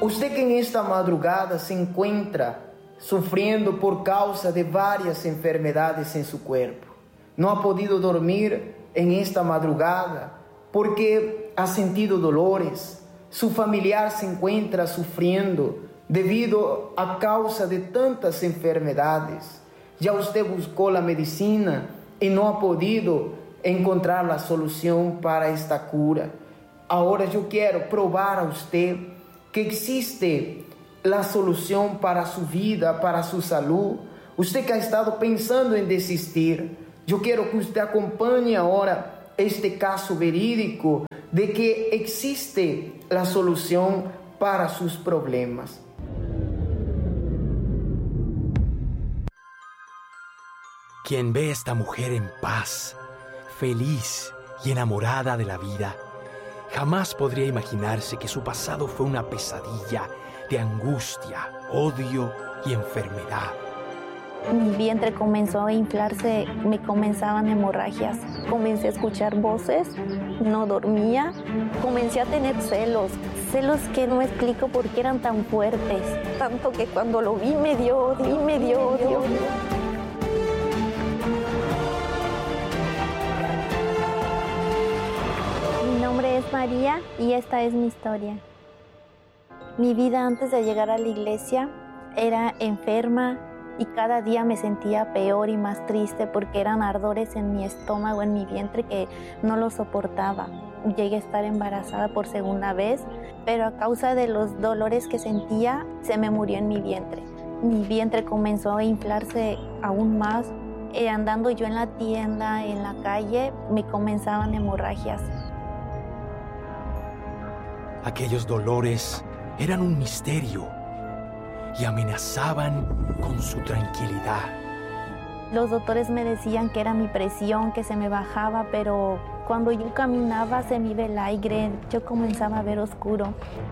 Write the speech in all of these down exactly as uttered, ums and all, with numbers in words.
Usted que en esta madrugada se encuentra sufriendo por causa de varias enfermedades en su cuerpo, no ha podido dormir en esta madrugada porque ha sentido dolores, su familiar se encuentra sufriendo debido a causa de tantas enfermedades. Ya usted buscó la medicina y no ha podido encontrar la solución para esta cura. Ahora yo quiero probar a usted que existe la solución para su vida, para su salud. Usted que ha estado pensando en desistir, yo quiero que usted acompañe ahora este caso verídico de que existe la solución para sus problemas. Quien ve a esta mujer en paz, feliz y enamorada de la vida, jamás podría imaginarse que su pasado fue una pesadilla de angustia, odio y enfermedad. Mi vientre comenzó a inflarse, me comenzaban hemorragias, comencé a escuchar voces, no dormía, comencé a tener celos, celos que no explico por qué eran tan fuertes, tanto que cuando lo vi me dio odio, me dio odio. Mi nombre es María y esta es mi historia. Mi vida antes de llegar a la iglesia era enferma y cada día me sentía peor y más triste porque eran ardores en mi estómago, en mi vientre que no lo soportaba. Llegué a estar embarazada por segunda vez, pero a causa de los dolores que sentía, se me murió en mi vientre. Mi vientre comenzó a inflarse aún más. Eh, andando yo en la tienda, en la calle, me comenzaban hemorragias. Aquellos dolores eran un misterio y amenazaban con su tranquilidad. Los doctores me decían que era mi presión, que se me bajaba, pero cuando yo caminaba se me iba el aire, yo comenzaba a ver oscuro.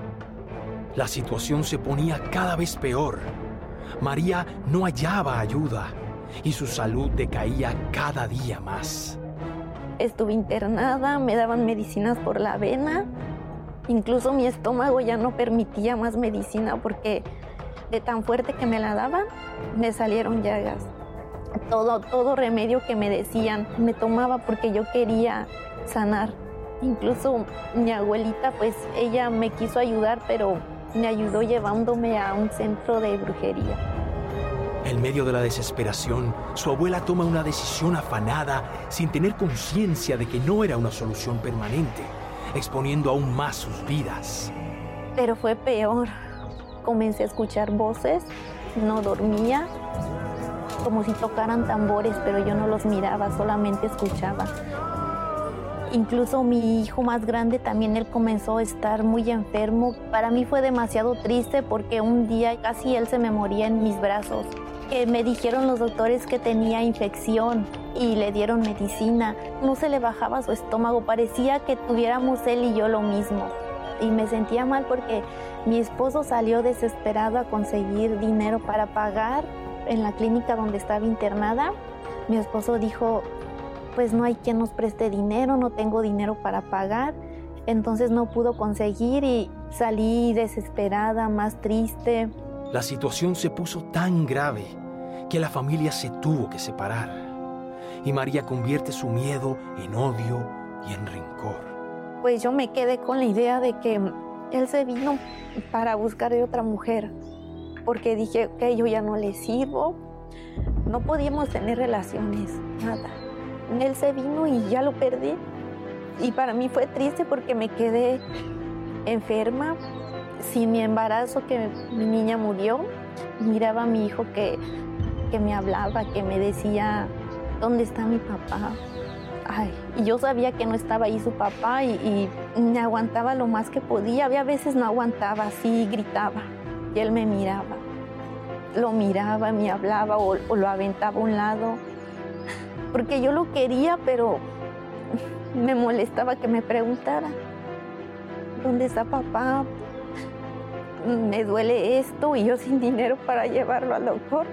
La situación se ponía cada vez peor. María no hallaba ayuda y su salud decaía cada día más. Estuve internada, me daban medicinas por la vena. Incluso mi estómago ya no permitía más medicina porque de tan fuerte que me la daban, me salieron llagas. Todo, todo remedio que me decían, me tomaba porque yo quería sanar. Incluso mi abuelita, pues ella me quiso ayudar, pero me ayudó llevándome a un centro de brujería. En medio de la desesperación, su abuela toma una decisión afanada sin tener conciencia de que no era una solución permanente, exponiendo aún más sus vidas. Pero fue peor. Comencé a escuchar voces, no dormía, como si tocaran tambores, pero yo no los miraba, solamente escuchaba. Incluso mi hijo más grande también, él comenzó a estar muy enfermo. Para mí fue demasiado triste porque un día casi él se me moría en mis brazos. Que me dijeron los doctores que tenía infección y le dieron medicina. No se le bajaba su estómago, parecía que tuviéramos él y yo lo mismo. Y me sentía mal porque mi esposo salió desesperado a conseguir dinero para pagar en la clínica donde estaba internada. Mi esposo dijo, pues no hay quien nos preste dinero, no tengo dinero para pagar. Entonces no pudo conseguir y salí desesperada, más triste. La situación se puso tan grave que la familia se tuvo que separar. Y María convierte su miedo en odio y en rencor. Pues yo me quedé con la idea de que él se vino para buscar de otra mujer, porque dije que yo ya no le sirvo, no podíamos tener relaciones, nada. Él se vino y ya lo perdí. Y para mí fue triste porque me quedé enferma, sin mi embarazo, que mi niña murió. Miraba a mi hijo que, que me hablaba, que me decía, ¿dónde está mi papá? Ay, y yo sabía que no estaba ahí su papá y, y me aguantaba lo más que podía. Había veces no aguantaba, así gritaba. Y él me miraba. Lo miraba, me hablaba o, o lo aventaba a un lado. Porque yo lo quería, pero me molestaba que me preguntara, ¿dónde está papá? Me duele esto y yo sin dinero para llevarlo al doctor.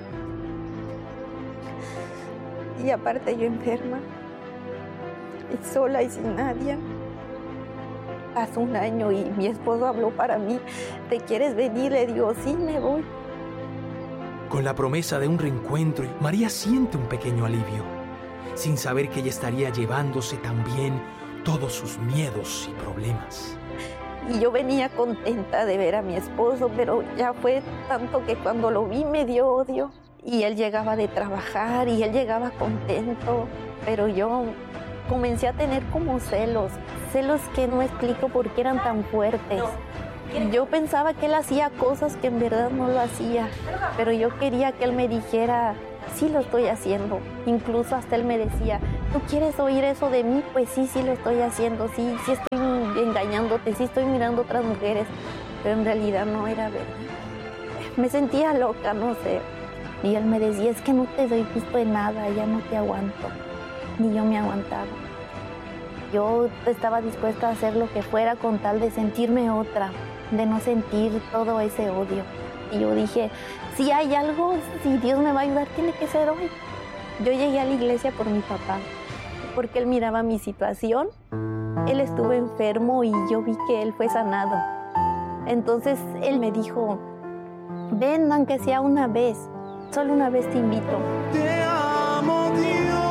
Y aparte yo enferma, y sola y sin nadie. Pasó un año y mi esposo habló para mí, ¿te quieres venir? Le digo, sí, me voy. Con la promesa de un reencuentro, María siente un pequeño alivio, sin saber que ella estaría llevándose también todos sus miedos y problemas. Y yo venía contenta de ver a mi esposo, pero ya fue tanto que cuando lo vi me dio odio. Y él llegaba de trabajar y él llegaba contento, pero yo comencé a tener como celos, celos que no explico por qué eran tan fuertes. Yo pensaba que él hacía cosas que en verdad no lo hacía, pero yo quería que él me dijera, sí lo estoy haciendo. Incluso hasta él me decía, ¿tú quieres oír eso de mí? Pues sí, sí lo estoy haciendo, sí, sí estoy engañándote, sí estoy mirando a otras mujeres, pero en realidad no era verdad. Me sentía loca, no sé. Y él me decía, es que no te doy gusto de nada, ya no te aguanto. Ni yo me aguantaba. Yo estaba dispuesta a hacer lo que fuera con tal de sentirme otra, de no sentir todo ese odio. Y yo dije, si hay algo, si Dios me va a ayudar, tiene que ser hoy. Yo llegué a la iglesia por mi papá, porque él miraba mi situación. Él estuvo enfermo y yo vi que él fue sanado. Entonces él me dijo, ven aunque sea una vez, solo una vez te invito. Te amo, Dios.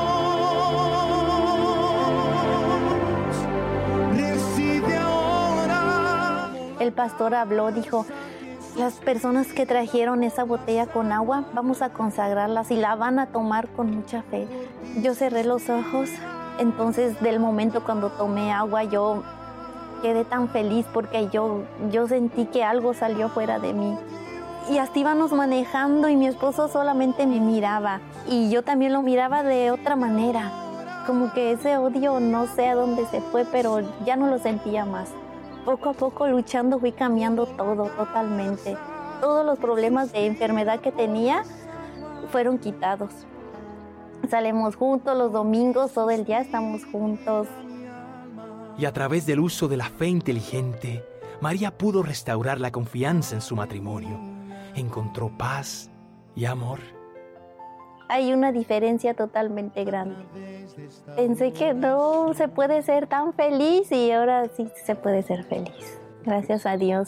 Recibe ahora. El pastor habló, dijo, las personas que trajeron esa botella con agua, vamos a consagrarlas y la van a tomar con mucha fe. Yo cerré los ojos, entonces del momento cuando tomé agua yo quedé tan feliz porque yo, yo sentí que algo salió fuera de mí. Y hasta íbamos manejando y mi esposo solamente me miraba y yo también lo miraba de otra manera. Como que ese odio no sé a dónde se fue, pero ya no lo sentía más. Poco a poco luchando fui cambiando todo totalmente. Todos los problemas de enfermedad que tenía fueron quitados. Salimos juntos los domingos, todo el día estamos juntos. Y a través del uso de la fe inteligente, María pudo restaurar la confianza en su matrimonio. Encontró paz y amor. Hay una diferencia totalmente grande. Pensé que no se puede ser tan feliz y ahora sí se puede ser feliz. Gracias a Dios.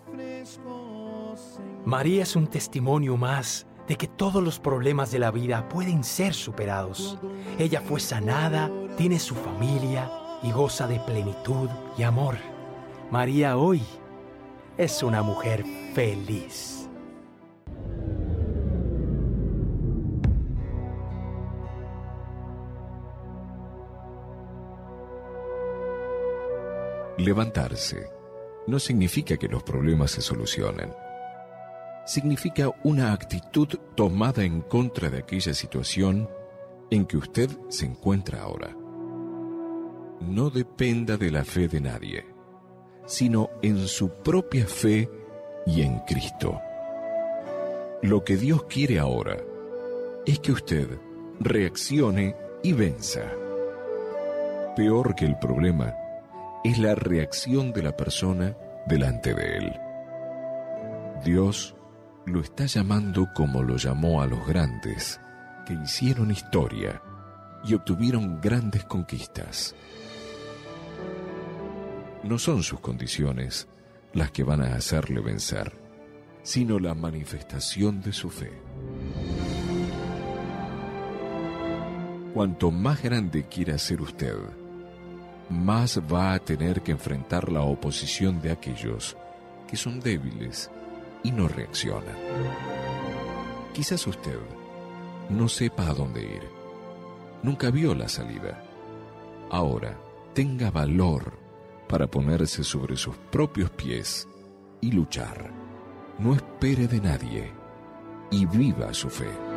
María es un testimonio más de que todos los problemas de la vida pueden ser superados. Ella fue sanada, tiene su familia y goza de plenitud y amor. María hoy es una mujer feliz. Levantarse no significa que los problemas se solucionen. Significa una actitud tomada en contra de aquella situación en que usted se encuentra ahora. No dependa de la fe de nadie, sino en su propia fe y en Cristo. Lo que Dios quiere ahora es que usted reaccione y venza. Peor que el problema es la reacción de la persona delante de él. Dios lo está llamando como lo llamó a los grandes que hicieron historia y obtuvieron grandes conquistas. No son sus condiciones las que van a hacerle vencer, sino la manifestación de su fe. Cuanto más grande quiera ser usted, más va a tener que enfrentar la oposición de aquellos que son débiles y no reaccionan. Quizás usted no sepa a dónde ir. Nunca vio la salida. Ahora, tenga valor para ponerse sobre sus propios pies y luchar. No espere de nadie y viva su fe.